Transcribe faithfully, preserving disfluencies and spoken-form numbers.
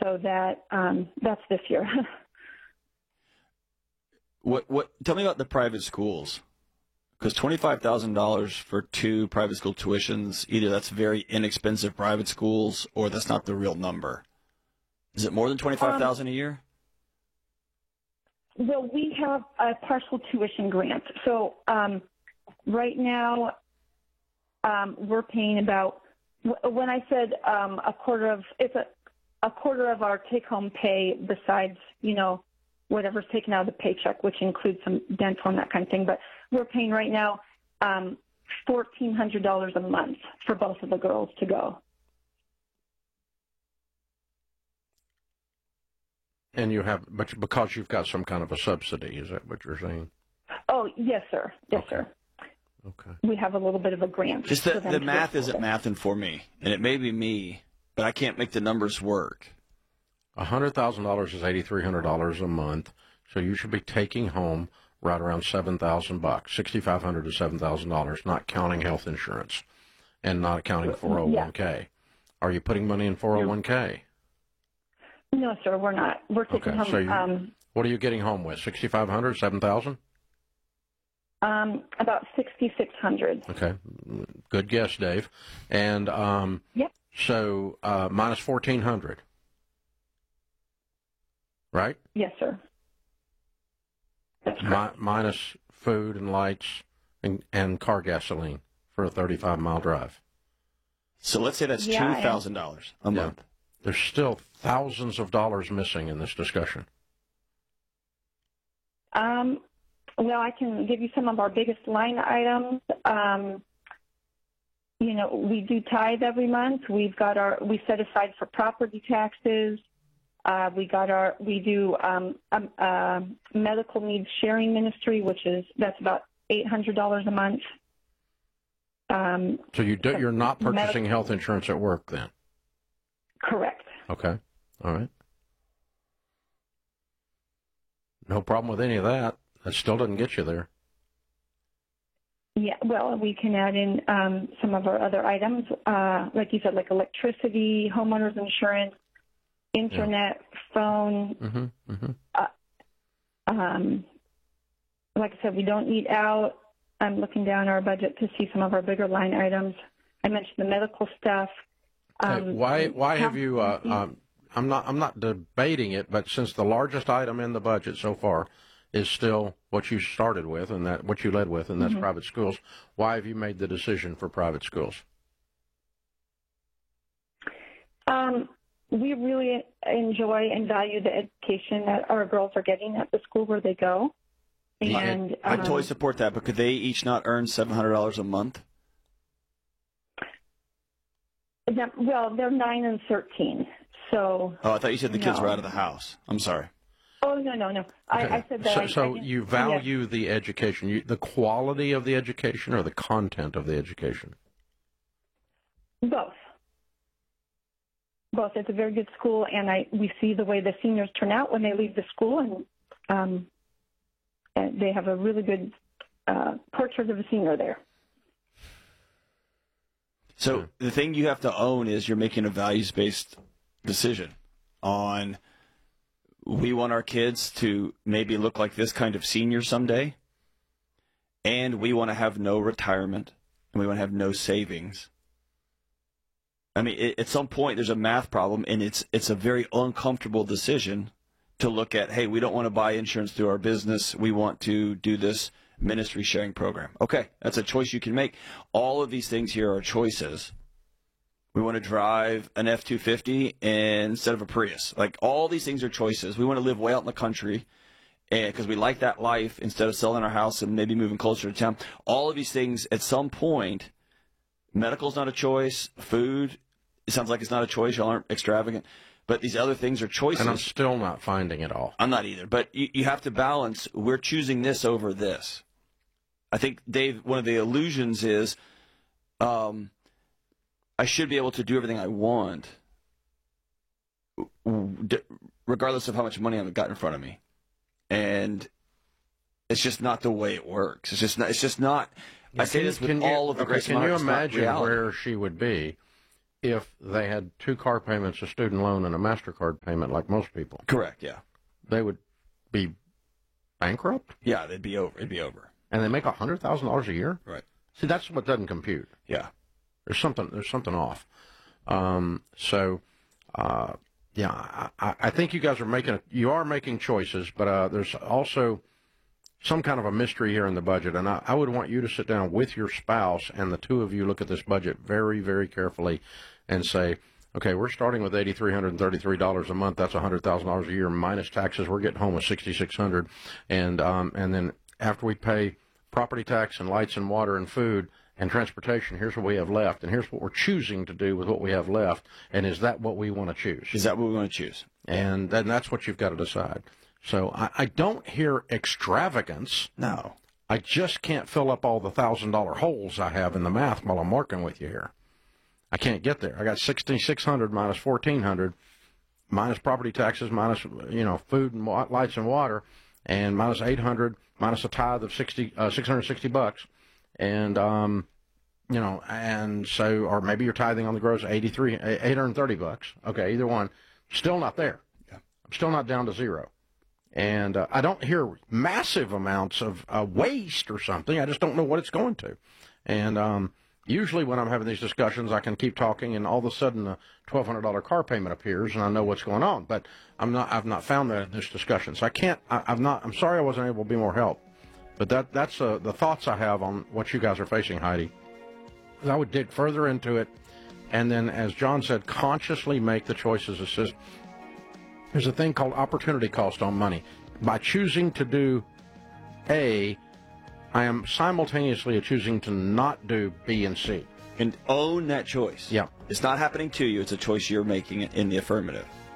So that um, that's this year. What? What? Tell me about the private schools, because twenty-five thousand dollars for two private school tuitions, either that's very inexpensive private schools, or that's not the real number. Is it more than twenty-five thousand um, a year? Well, we have a partial tuition grant. So um, right now, um, we're paying about. When I said um, a quarter of, it's a a quarter of our take-home pay, besides you know whatever's taken out of the paycheck, which includes some dental and that kind of thing. But we're paying right now um, fourteen hundred dollars a month for both of the girls to go. And you have, but because you've got some kind of a subsidy, is that what you're saying? Oh, yes, sir. Yes, okay. sir. Okay. We have a little bit of a grant. Just the, the math isn't mathing for me, and it may be me, but I can't make the numbers work. one hundred thousand dollars is eight thousand three hundred dollars a month, so you should be taking home right around seven thousand bucks, six thousand five hundred dollars to seven thousand dollars, not counting health insurance and not counting four oh one k. Yeah. Are you putting money in four oh one k? No, sir, we're not. We're taking okay, home. So you, um, what are you getting home with? six thousand five hundred dollars, seven thousand dollars? Um, about six thousand six hundred dollars. Okay, good guess, Dave. And um, yep. So uh, minus fourteen hundred dollars, right? Yes, sir. That's Mi- minus food and lights and, and car gasoline for a thirty-five mile drive. So let's say that's yeah, two thousand dollars a month. Yeah. There's still thousands of dollars missing in this discussion. Um, well, I can give you some of our biggest line items. Um, you know, we do tithe every month. We've got our, we set aside for property taxes. Uh, we got our, we do um, um, uh, medical needs sharing ministry, which is, that's about eight hundred dollars a month. Um, so you do, you're not purchasing medical, health insurance at work then? Correct. Okay. All right. No problem with any of that. That still doesn't get you there. Yeah, well, we can add in um, some of our other items, uh, like you said, like electricity, homeowners insurance, internet, yeah. phone. Mm-hmm, mm-hmm. Uh, um, like I said, we don't eat out. I'm looking down our budget to see some of our bigger line items. I mentioned the medical stuff. Okay, Um, why why have you? Uh, um, I'm not I'm not debating it, but since the largest item in the budget so far is still what you started with and that what you led with, and that's mm-hmm. private schools, why have you made the decision for private schools? Um, we really enjoy and value the education that our girls are getting at the school where they go. And I, I um, totally support that, but could they each not earn seven hundred dollars a month? That, well, they're nine and thirteen, so. Oh, I thought you said the kids no. were out of the house. I'm sorry. Oh no no no! I, Okay. I said that. So, I, so I you value yeah. the education, you, the quality of the education, or the content of the education? Both. Both. It's a very good school, and I we see the way the seniors turn out when they leave the school, and um, and they have a really good uh, portrait of a senior there. So the thing you have to own is you're making a values-based decision on we want our kids to maybe look like this kind of senior someday, and we want to have no retirement, and we want to have no savings. I mean, it, at some point there's a math problem, and it's it's a very uncomfortable decision to look at, hey, we don't want to buy insurance through our business. We want to do this ministry sharing program. Okay, that's a choice you can make. All of these things here are choices. We want to drive an F two fifty instead of a Prius. Like, all these things are choices. We want to live way out in the country because we like that life instead of selling our house and maybe moving closer to town. All of these things, at some point, medical's not a choice. Food, it sounds like it's not a choice. Y'all aren't extravagant. But these other things are choices. And I'm still not finding it all. I'm not either. But you, you have to balance, we're choosing this over this. I think, Dave, one of the illusions is um, I should be able to do everything I want, regardless of how much money I've got in front of me. And it's just not the way it works. It's just not. It's just not. Yeah, I say this with you, all of the okay, grace Can of my you heart, imagine reality. where she would be if they had two car payments, a student loan, and a MasterCard payment like most people. Correct, yeah. They would be bankrupt? Yeah, they'd be over. It'd be over. And they make one hundred thousand dollars a year? Right. See, that's what doesn't compute. Yeah. There's something There's something off. Um, so, uh, yeah, I, I think you guys are making, you are making choices, but uh, there's also some kind of a mystery here in the budget, and I, I would want you to sit down with your spouse and the two of you look at this budget very, very carefully and say, okay, we're starting with eight thousand three hundred thirty-three dollars a month. That's one hundred thousand dollars a year minus taxes. We're getting home with six thousand six hundred dollars. And, um, and then after we pay property tax and lights and water and food and transportation, here's what we have left, and here's what we're choosing to do with what we have left. And is that what we want to choose? Is that what we want to choose? And then that's what you've got to decide. So I, I don't hear extravagance. No. I just can't fill up all the one thousand dollar holes I have in the math while I'm working with you here. I can't get there. I got six thousand six hundred minus fourteen hundred, minus property taxes, minus, you know, food and wa- lights and water, and minus eight hundred, minus a tithe of sixty, uh, six hundred sixty bucks. And, um, you know, and so, or maybe you're tithing on the gross eighty-three, eight hundred thirty bucks. Okay, either one. Still not there. Yeah. I'm still not down to zero. And uh, I don't hear massive amounts of uh, waste or something. I just don't know what it's going to. And um, usually when I'm having these discussions, I can keep talking, and all of a sudden a twelve hundred dollars car payment appears, and I know what's going on. But I'm not. I've not found that in this discussion, so I can't. I, I've not. I'm sorry I wasn't able to be more help. But that that's uh, the thoughts I have on what you guys are facing, Heidi. I would dig further into it, and then, as John said, consciously make the choices. Assist. There's a thing called opportunity cost on money. By choosing to do A, I am simultaneously choosing to not do B and C. And own that choice. Yeah. It's not happening to you. It's a choice you're making in the affirmative.